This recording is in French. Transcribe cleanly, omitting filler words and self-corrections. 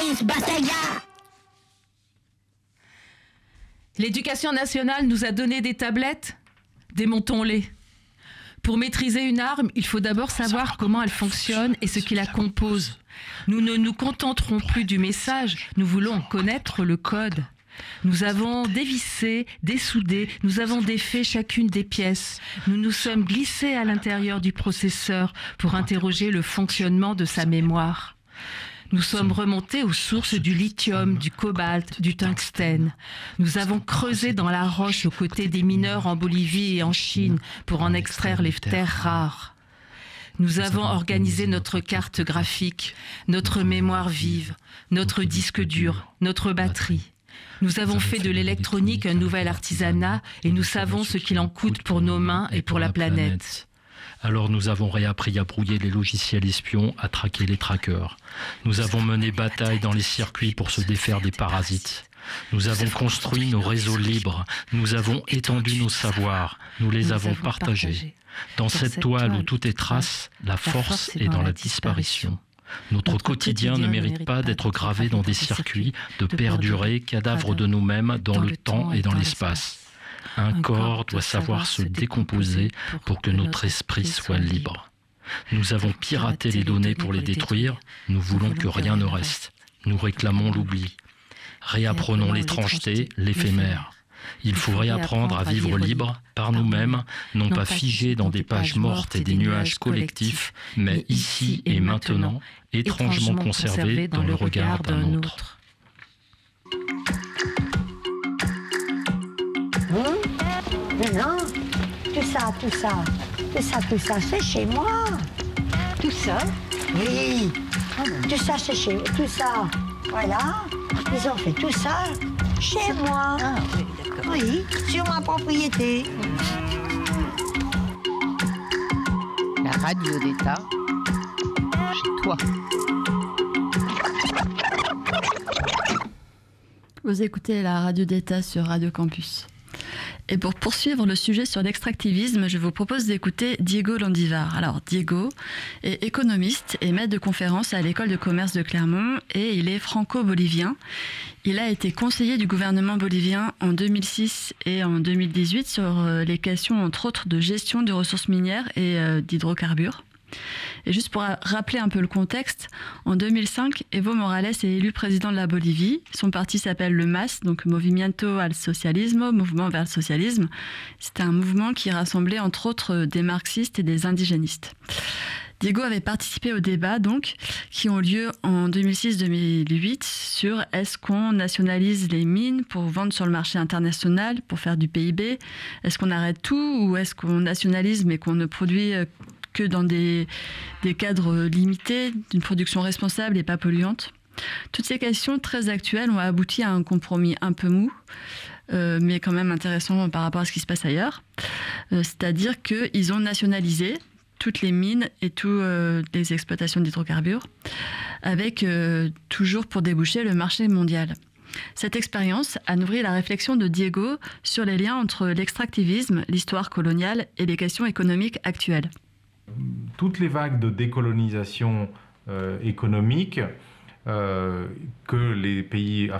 Miss Bastaya. L'éducation nationale nous a donné des tablettes. Démontons-les. Pour maîtriser une arme, il faut d'abord savoir comment elle fonctionne et ce qui la compose. Nous ne nous contenterons plus du message, nous voulons connaître le code. Nous avons dévissé, dessoudé, nous avons défait chacune des pièces. Nous nous sommes glissés à l'intérieur du processeur pour interroger le fonctionnement de sa mémoire. Nous sommes remontés aux sources du lithium, du cobalt, du tungstène. Nous avons creusé dans la roche aux côtés des mineurs en Bolivie et en Chine pour en extraire les terres rares. Nous avons organisé notre carte graphique, notre mémoire vive, notre disque dur, notre batterie. Nous avons fait de l'électronique un nouvel artisanat et nous savons ce qu'il en coûte pour nos mains et pour la planète. Alors nous avons réappris à brouiller les logiciels espions, à traquer les traqueurs. Nous avons mené bataille dans les circuits pour se défaire des parasites. Nous avons construit nos réseaux libres. Nous avons étendu nos savoirs. Nous les avons partagés. Dans cette toile où tout est trace, la force est dans la disparition. Notre quotidien ne mérite pas d'être gravé dans des circuits, de perdurer, cadavres de nous-mêmes dans le temps et dans l'espace. Un corps doit savoir se décomposer pour que notre esprit soit libre. Nous avons piraté les données pour les détruire, nous voulons que rien ne reste. Nous réclamons l'oubli. Réapprenons l'étrangeté, l'éphémère. Il faut réapprendre à vivre libre, par nous-mêmes, non pas figés dans des pages mortes et des nuages collectifs, mais ici et maintenant, étrangement conservés dans le regard d'un autre. Non, tout ça, c'est chez moi. Tout ça? Oui. Tout ça, c'est chez... Tout ça, voilà. Ils ont fait tout ça chez moi. Ah, oui, d'accord. Oui, sur ma propriété. La radio d'État, chez toi. Vous écoutez la radio d'État sur Radio Campus. Et pour poursuivre le sujet sur l'extractivisme, je vous propose d'écouter Diego Landivar. Alors, Diego est économiste et maître de conférences à l'école de commerce de Clermont et il est franco-bolivien. Il a été conseiller du gouvernement bolivien en 2006 et en 2018 sur les questions, entre autres, de gestion de ressources minières et d'hydrocarbures. Et juste pour rappeler un peu le contexte, en 2005, Evo Morales est élu président de la Bolivie. Son parti s'appelle le MAS, donc Movimiento al Socialismo, Mouvement vers le socialisme. C'était un mouvement qui rassemblait entre autres des marxistes et des indigénistes. Diego avait participé aux débats donc, qui ont lieu en 2006-2008 sur est-ce qu'on nationalise les mines pour vendre sur le marché international, pour faire du PIB? Est-ce qu'on arrête tout ou est-ce qu'on nationalise mais qu'on ne produit que dans des cadres limités, d'une production responsable et pas polluante? Toutes ces questions très actuelles ont abouti à un compromis un peu mou, mais quand même intéressant par rapport à ce qui se passe ailleurs. C'est-à-dire qu'ils ont nationalisé toutes les mines et toutes les exploitations d'hydrocarbures, avec toujours pour déboucher le marché mondial. Cette expérience a nourri la réflexion de Diego sur les liens entre l'extractivisme, l'histoire coloniale et les questions économiques actuelles. Toutes les vagues de décolonisation économique que les pays